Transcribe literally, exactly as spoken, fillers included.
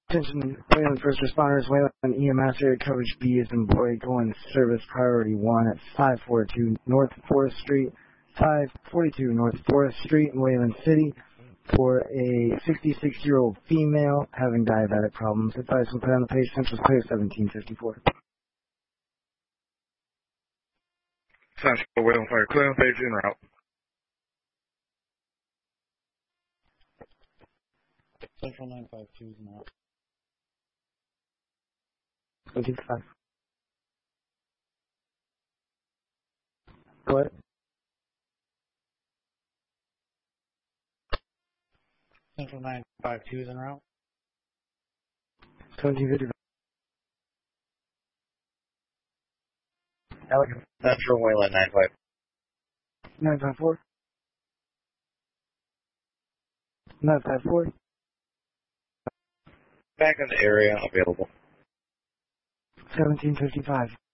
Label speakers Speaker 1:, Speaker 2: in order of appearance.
Speaker 1: Attention, Wayland first responders, Wayland E M S area coverage B is in boy, going service priority one at five forty-two North Forest Street, five forty-two North Forest Street in Wayland City for a sixty-six-year-old female having diabetic problems. Advice will put on the page, Central Clear seventeen fifty-four.
Speaker 2: Central Wayland Fire, clear on page en route.
Speaker 3: Central nine five two is en route.
Speaker 1: twenty-five. Go ahead.
Speaker 3: Central nine five two is en route.
Speaker 1: seventeen fifty-five.
Speaker 4: Alex, Central Wayland nine five.
Speaker 1: nine five four. nine five four.
Speaker 4: Back in the area, available.
Speaker 1: seventeen fifty-five.